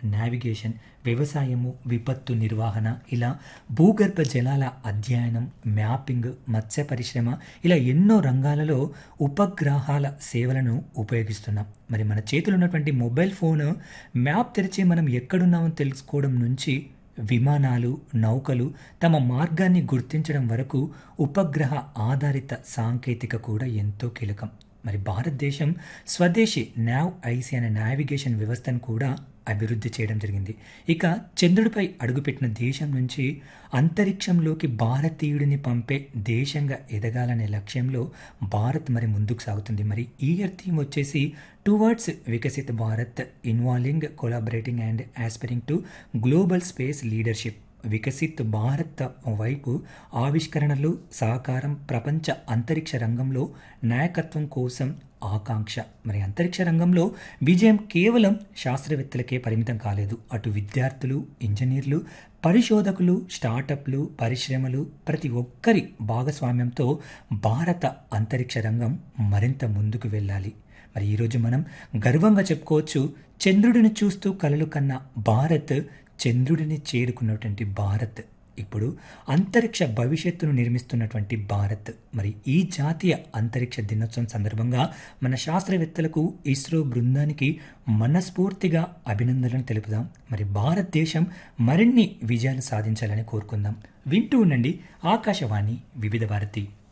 Navigation, వ్యవసాయము, విపత్తు నిర్వహణ, ఇలా భూగర్భ జలాల అధ్యయనం, మ్యాపింగ్, మత్స్య పరిశ్రమ, ఇలా ఎన్నో రంగాలలో ఉపగ్రహాల సేవలను ఉపయోగిస్తున్నాం. మరి మన చేతిలో ఉన్నటువంటి మొబైల్ ఫోన్ మ్యాప్ తెరిచి మనం ఎక్కడున్నామో తెలుసుకోవడం నుంచి విమానాలు, నౌకలు తమ మార్గాన్ని గుర్తించడం వరకు ఉపగ్రహ ఆధారిత సాంకేతిక కూడా ఎంతో కీలకం. మరి భారతదేశం స్వదేశీ నావ్ ఐసి అనే నావిగేషన్ వ్యవస్థను కూడా అభివృద్ధి చేయడం జరిగింది. ఇక చంద్రుడిపై అడుగుపెట్టిన దేశం నుంచి అంతరిక్షంలోకి భారతీయుడిని పంపే దేశంగా ఎదగాలనే లక్ష్యంలో భారత్ మరి ముందుకు సాగుతుంది. మరి ఈ ఇయర్ థీమ్ వచ్చేసి towards Viksit Bharat, involving, collaborating and aspiring to global space leadership. Viksit Bharat వైపు ఆవిష్కరణలు, సహకారం, ప్రపంచ అంతరిక్ష రంగంలో నాయకత్వం కోసం ఆకాంక్ష. మరి అంతరిక్ష రంగంలో విజయం కేవలం శాస్త్రవేత్తలకే పరిమితం కాలేదు. అటు విద్యార్థులు, ఇంజనీర్లు, పరిశోధకులు, స్టార్టప్లు, పరిశ్రమలు ప్రతి ఒక్కరి భాగస్వామ్యంతో భారత అంతరిక్ష రంగం మరింత ముందుకు వెళ్ళాలి. మరి ఈరోజు మనం గర్వంగా చెప్పుకోవచ్చు, చంద్రుడిని చూస్తూ కలలు కన్న భారత్, చంద్రుడిని చేరుకున్నటువంటి భారత్, ఇప్పుడు అంతరిక్ష భవిష్యత్తును నిర్మిస్తున్నటువంటి భారత్. మరి ఈ జాతీయ అంతరిక్ష దినోత్సవం సందర్భంగా మన శాస్త్రవేత్తలకు, ఇస్రో బృందానికి మనస్ఫూర్తిగా అభినందనలు తెలుపుదాం. మరి భారతదేశం మరిన్ని విజయాలు సాధించాలని కోరుకుందాం. వింటూ ఉండండి ఆకాశవాణి వివిధ భారతి.